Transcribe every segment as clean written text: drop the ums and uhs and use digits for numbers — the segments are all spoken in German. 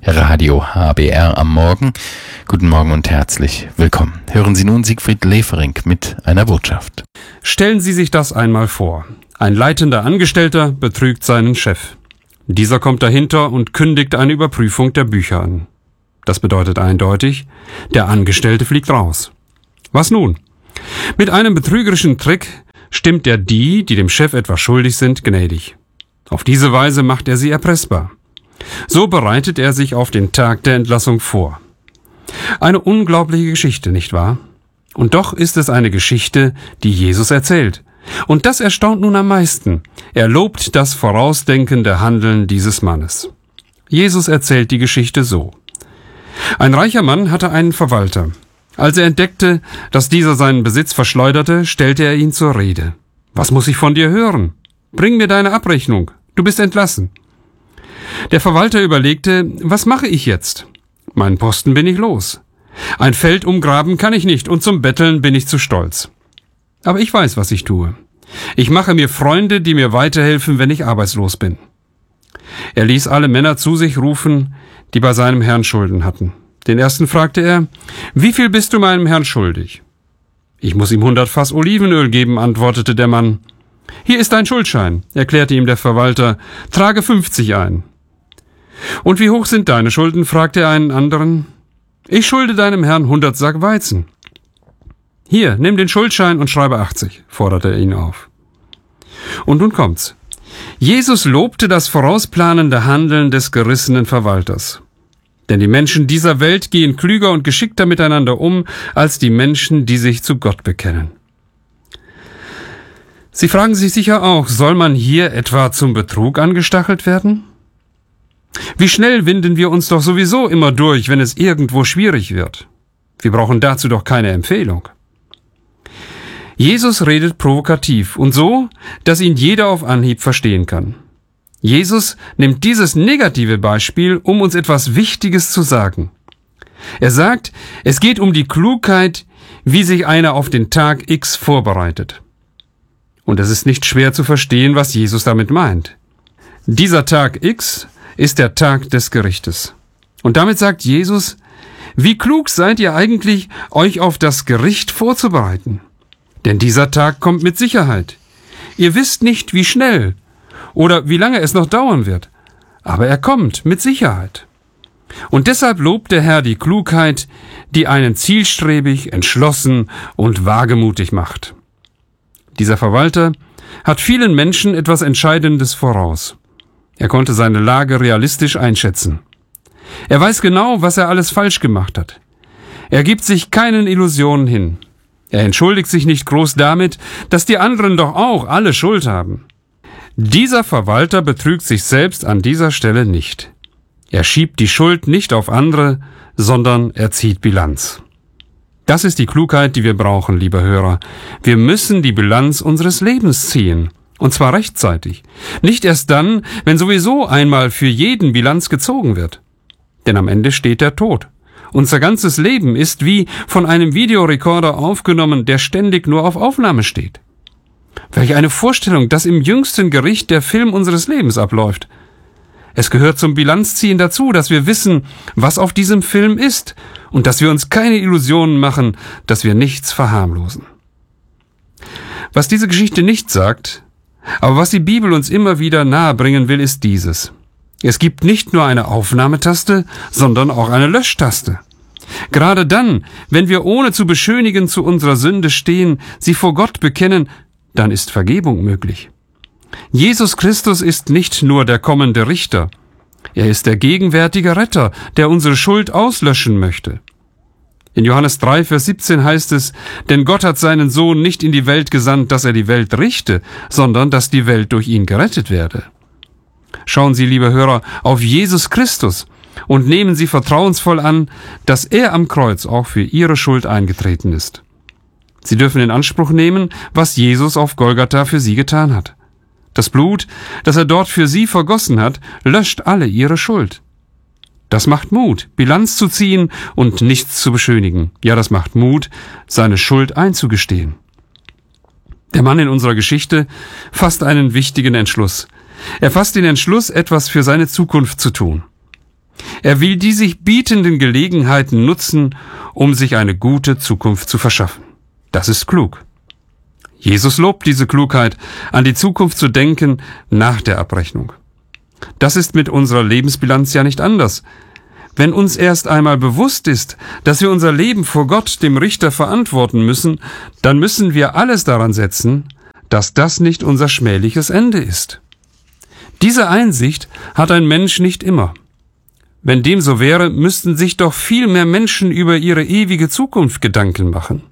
Radio HBR am Morgen. Guten Morgen und herzlich willkommen. Hören Sie nun Siegfried Levering mit einer Botschaft. Stellen Sie sich das einmal vor. Ein leitender Angestellter betrügt seinen Chef. Dieser kommt dahinter und kündigt eine Überprüfung der Bücher an. Das bedeutet eindeutig, der Angestellte fliegt raus. Was nun? Mit einem betrügerischen Trick stimmt er die dem Chef etwas schuldig sind, gnädig. Auf diese Weise macht er sie erpressbar. So bereitet er sich auf den Tag der Entlassung vor. Eine unglaubliche Geschichte, nicht wahr? Und doch ist es eine Geschichte, die Jesus erzählt. Und das erstaunt nun am meisten. Er lobt das vorausdenkende Handeln dieses Mannes. Jesus erzählt die Geschichte so. Ein reicher Mann hatte einen Verwalter. Als er entdeckte, dass dieser seinen Besitz verschleuderte, stellte er ihn zur Rede. Was muss ich von dir hören? Bring mir deine Abrechnung. Du bist entlassen. Der Verwalter überlegte, was mache ich jetzt? Meinen Posten bin ich los. Ein Feld umgraben kann ich nicht und zum Betteln bin ich zu stolz. Aber ich weiß, was ich tue. Ich mache mir Freunde, die mir weiterhelfen, wenn ich arbeitslos bin. Er ließ alle Männer zu sich rufen, die bei seinem Herrn Schulden hatten. Den ersten fragte er, wie viel bist du meinem Herrn schuldig? Ich muss ihm 100 Fass Olivenöl geben, antwortete der Mann. Hier ist dein Schuldschein, erklärte ihm der Verwalter, trage 50 ein. Und wie hoch sind deine Schulden, fragte er einen anderen. Ich schulde deinem Herrn 100 Sack Weizen. Hier, nimm den Schuldschein und schreibe 80, forderte er ihn auf. Und nun kommt's. Jesus lobte das vorausplanende Handeln des gerissenen Verwalters. Denn die Menschen dieser Welt gehen klüger und geschickter miteinander um, als die Menschen, die sich zu Gott bekennen. Sie fragen sich sicher auch, soll man hier etwa zum Betrug angestachelt werden? Wie schnell winden wir uns doch sowieso immer durch, wenn es irgendwo schwierig wird. Wir brauchen dazu doch keine Empfehlung. Jesus redet provokativ und so, dass ihn jeder auf Anhieb verstehen kann. Jesus nimmt dieses negative Beispiel, um uns etwas Wichtiges zu sagen. Er sagt, es geht um die Klugheit, wie sich einer auf den Tag X vorbereitet. Und es ist nicht schwer zu verstehen, was Jesus damit meint. Dieser Tag X ist der Tag des Gerichtes. Und damit sagt Jesus, wie klug seid ihr eigentlich, euch auf das Gericht vorzubereiten? Denn dieser Tag kommt mit Sicherheit. Ihr wisst nicht, wie schnell oder wie lange es noch dauern wird, aber er kommt mit Sicherheit. Und deshalb lobt der Herr die Klugheit, die einen zielstrebig, entschlossen und wagemutig macht. Dieser Verwalter hat vielen Menschen etwas Entscheidendes voraus. Er konnte seine Lage realistisch einschätzen. Er weiß genau, was er alles falsch gemacht hat. Er gibt sich keinen Illusionen hin. Er entschuldigt sich nicht groß damit, dass die anderen doch auch alle Schuld haben. Dieser Verwalter betrügt sich selbst an dieser Stelle nicht. Er schiebt die Schuld nicht auf andere, sondern er zieht Bilanz. Das ist die Klugheit, die wir brauchen, liebe Hörer. Wir müssen die Bilanz unseres Lebens ziehen. Und zwar rechtzeitig. Nicht erst dann, wenn sowieso einmal für jeden Bilanz gezogen wird. Denn am Ende steht der Tod. Unser ganzes Leben ist wie von einem Videorekorder aufgenommen, der ständig nur auf Aufnahme steht. Welch eine Vorstellung, dass im jüngsten Gericht der Film unseres Lebens abläuft. Es gehört zum Bilanzziehen dazu, dass wir wissen, was auf diesem Film ist und dass wir uns keine Illusionen machen, dass wir nichts verharmlosen. Was diese Geschichte nicht sagt, aber was die Bibel uns immer wieder nahebringen will, ist dieses. Es gibt nicht nur eine Aufnahmetaste, sondern auch eine Löschtaste. Gerade dann, wenn wir ohne zu beschönigen zu unserer Sünde stehen, sie vor Gott bekennen, dann ist Vergebung möglich. Jesus Christus ist nicht nur der kommende Richter. Er ist der gegenwärtige Retter, der unsere Schuld auslöschen möchte. In Johannes 3, Vers 17 heißt es, denn Gott hat seinen Sohn nicht in die Welt gesandt, dass er die Welt richte, sondern dass die Welt durch ihn gerettet werde. Schauen Sie, liebe Hörer, auf Jesus Christus und nehmen Sie vertrauensvoll an, dass er am Kreuz auch für Ihre Schuld eingetreten ist. Sie dürfen in Anspruch nehmen, was Jesus auf Golgatha für Sie getan hat. Das Blut, das er dort für Sie vergossen hat, löscht alle Ihre Schuld. Das macht Mut, Bilanz zu ziehen und nichts zu beschönigen. Ja, das macht Mut, seine Schuld einzugestehen. Der Mann in unserer Geschichte fasst einen wichtigen Entschluss. Er fasst den Entschluss, etwas für seine Zukunft zu tun. Er will die sich bietenden Gelegenheiten nutzen, um sich eine gute Zukunft zu verschaffen. Das ist klug. Jesus lobt diese Klugheit, an die Zukunft zu denken nach der Abrechnung. Das ist mit unserer Lebensbilanz ja nicht anders. Wenn uns erst einmal bewusst ist, dass wir unser Leben vor Gott, dem Richter, verantworten müssen, dann müssen wir alles daran setzen, dass das nicht unser schmähliches Ende ist. Diese Einsicht hat ein Mensch nicht immer. Wenn dem so wäre, müssten sich doch viel mehr Menschen über ihre ewige Zukunft Gedanken machen.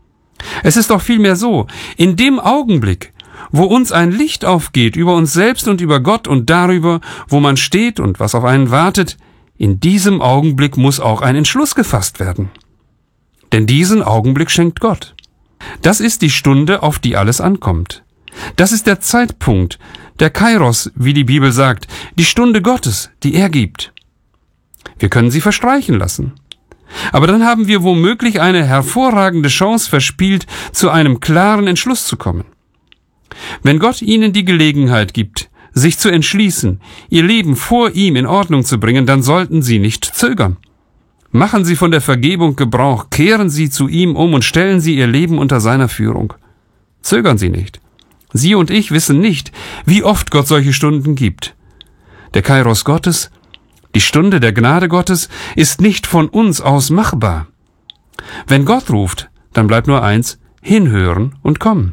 Es ist doch vielmehr so, in dem Augenblick, wo uns ein Licht aufgeht über uns selbst und über Gott und darüber, wo man steht und was auf einen wartet, in diesem Augenblick muss auch ein Entschluss gefasst werden. Denn diesen Augenblick schenkt Gott. Das ist die Stunde, auf die alles ankommt. Das ist der Zeitpunkt, der Kairos, wie die Bibel sagt, die Stunde Gottes, die er gibt. Wir können sie verstreichen lassen. Aber dann haben wir womöglich eine hervorragende Chance verspielt, zu einem klaren Entschluss zu kommen. Wenn Gott Ihnen die Gelegenheit gibt, sich zu entschließen, Ihr Leben vor ihm in Ordnung zu bringen, dann sollten Sie nicht zögern. Machen Sie von der Vergebung Gebrauch, kehren Sie zu ihm um und stellen Sie Ihr Leben unter seiner Führung. Zögern Sie nicht. Sie und ich wissen nicht, wie oft Gott solche Stunden gibt. Der Kairos Gottes, die Stunde der Gnade Gottes, ist nicht von uns aus machbar. Wenn Gott ruft, dann bleibt nur eins: hinhören und kommen.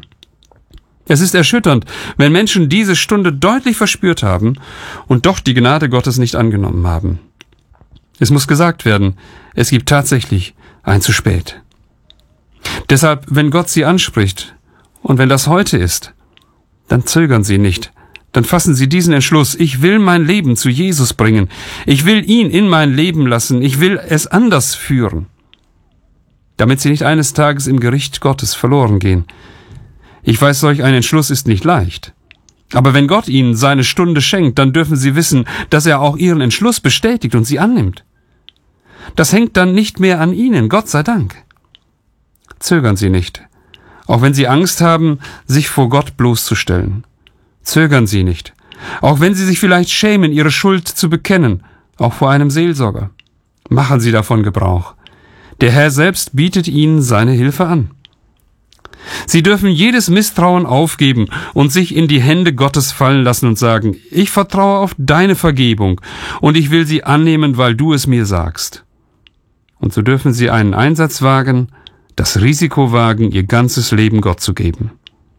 Es ist erschütternd, wenn Menschen diese Stunde deutlich verspürt haben und doch die Gnade Gottes nicht angenommen haben. Es muss gesagt werden, es gibt tatsächlich ein zu spät. Deshalb, wenn Gott Sie anspricht und wenn das heute ist, dann zögern Sie nicht. Dann fassen Sie diesen Entschluss: Ich will mein Leben zu Jesus bringen. Ich will ihn in mein Leben lassen. Ich will es anders führen. Damit Sie nicht eines Tages im Gericht Gottes verloren gehen. Ich weiß, solch ein Entschluss ist nicht leicht. Aber wenn Gott Ihnen seine Stunde schenkt, dann dürfen Sie wissen, dass er auch Ihren Entschluss bestätigt und Sie annimmt. Das hängt dann nicht mehr an Ihnen, Gott sei Dank. Zögern Sie nicht, auch wenn Sie Angst haben, sich vor Gott bloßzustellen. Zögern Sie nicht, auch wenn Sie sich vielleicht schämen, Ihre Schuld zu bekennen, auch vor einem Seelsorger. Machen Sie davon Gebrauch. Der Herr selbst bietet Ihnen seine Hilfe an. Sie dürfen jedes Misstrauen aufgeben und sich in die Hände Gottes fallen lassen und sagen: Ich vertraue auf deine Vergebung und ich will sie annehmen, weil du es mir sagst. Und so dürfen Sie einen Einsatz wagen, das Risiko wagen, Ihr ganzes Leben Gott zu geben.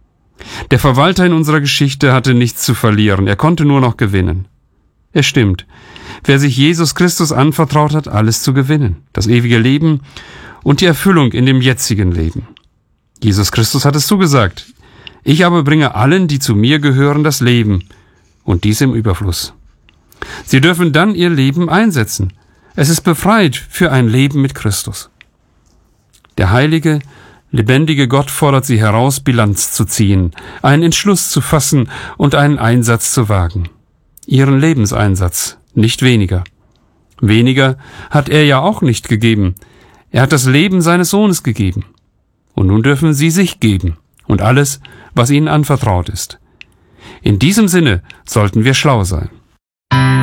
Der Verwalter in unserer Geschichte hatte nichts zu verlieren, er konnte nur noch gewinnen. Es stimmt, wer sich Jesus Christus anvertraut hat, alles zu gewinnen, das ewige Leben und die Erfüllung in dem jetzigen Leben. Jesus Christus hat es zugesagt: Ich aber bringe allen, die zu mir gehören, das Leben, und dies im Überfluss. Sie dürfen dann ihr Leben einsetzen. Es ist befreit für ein Leben mit Christus. Der heilige, lebendige Gott fordert Sie heraus, Bilanz zu ziehen, einen Entschluss zu fassen und einen Einsatz zu wagen. Ihren Lebenseinsatz, nicht weniger. Weniger hat er ja auch nicht gegeben. Er hat das Leben seines Sohnes gegeben. Und nun dürfen Sie sich geben und alles, was Ihnen anvertraut ist. In diesem Sinne sollten wir schlau sein.